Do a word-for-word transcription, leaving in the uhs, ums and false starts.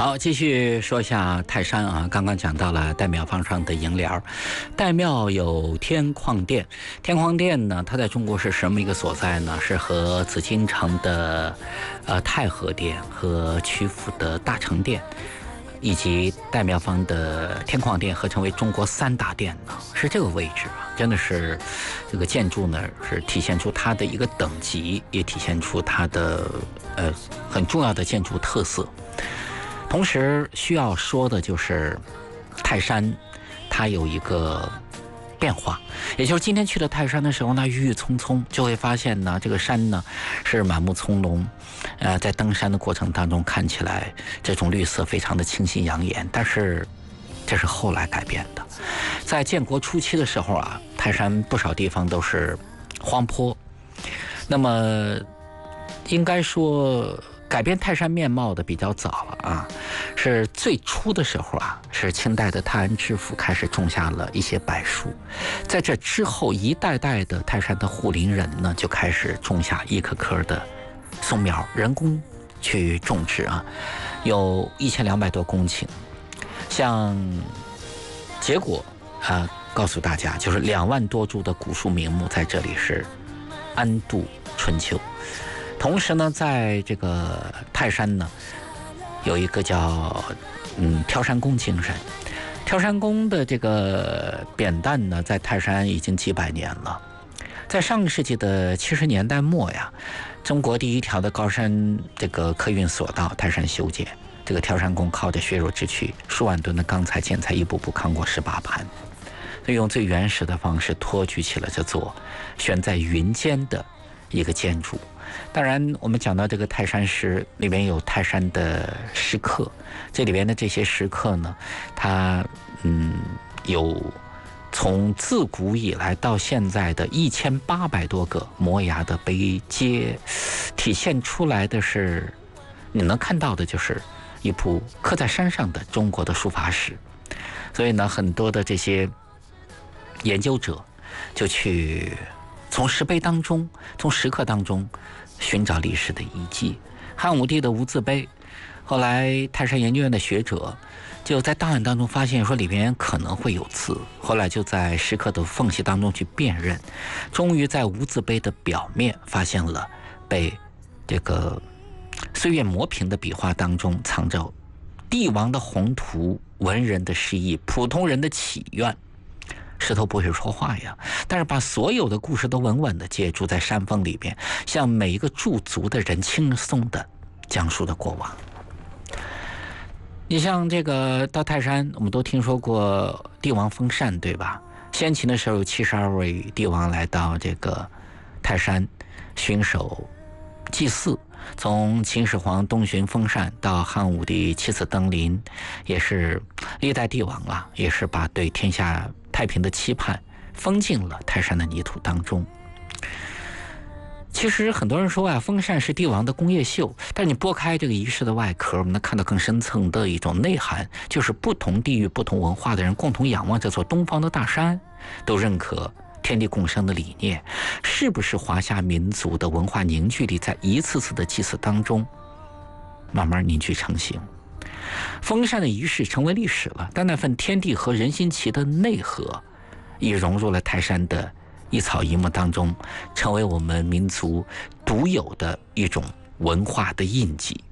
好，继续说一下泰山啊，刚刚讲到了岱庙方上的楹联。岱庙有天旷殿，天旷殿呢，它在中国是什么一个所在呢？是和紫禁城的呃太和殿和曲阜的大成殿，以及岱庙方的天旷殿合成为中国三大殿呢，是这个位置啊，真的是这个建筑呢，是体现出它的一个等级，也体现出它的呃很重要的建筑特色。同时需要说的就是泰山它有一个变化，也就是今天去了泰山的时候呢，郁郁葱葱，就会发现呢这个山呢是满目葱茏，呃，在登山的过程当中看起来这种绿色非常的清新养眼，但是这是后来改变的。在建国初期的时候啊，泰山不少地方都是荒坡，那么应该说改变泰山面貌的比较早了啊，是最初的时候啊，是清代的泰安知府开始种下了一些柏树，在这之后，一代代的泰山的护林人呢，就开始种下一棵棵的松苗，人工去种植啊，有一千两百多公顷，像结果啊，告诉大家就是两万多株的古树名木在这里是安度春秋。同时呢，在这个泰山呢，有一个叫嗯挑山工精神。挑山工的这个扁担呢，在泰山已经几百年了。在上个世纪的七十年代末呀，中国第一条的高山这个客运索道泰山修建，这个挑山工靠着血肉之躯，数万吨的钢材建材，一步步扛过十八盘，所以用最原始的方式托举起了这座悬在云间的一个建筑。当然我们讲到这个泰山石里面有泰山的石刻，这里边的这些石刻呢，它嗯有从自古以来到现在的一千八百多个摩崖的碑阶，体现出来的是你能看到的就是一部刻在山上的中国的书法史。所以呢，很多的这些研究者就去从石碑当中，从石刻当中寻找历史的遗迹。汉武帝的无字碑，后来泰山研究院的学者就在档案当中发现说里面可能会有字，后来就在石刻的缝隙当中去辨认，终于在无字碑的表面发现了被这个岁月磨平的笔画当中藏着帝王的宏图、文人的诗意、普通人的祈愿。石头不会说话呀，但是把所有的故事都稳稳地接住在山峰里边，向每一个驻足的人轻松地讲述的过往。你像这个到泰山，我们都听说过帝王封禅，对吧？先秦的时候有七十二位帝王来到这个泰山巡守祭祀，从秦始皇东巡封禅到汉武帝七次登临，也是历代帝王啊，也是把对天下太平的期盼封进了泰山的泥土当中。其实很多人说啊，封禅是帝王的工业秀，但你拨开这个仪式的外壳，我们能看到更深层的一种内涵，就是不同地域、不同文化的人共同仰望这座东方的大山，都认可天地共生的理念，是不是华夏民族的文化凝聚力在一次次的祭祀当中慢慢凝聚成型？封禅的仪式成为历史了，但那份天地和人心齐的内核已融入了泰山的一草一木当中，成为我们民族独有的一种文化的印记。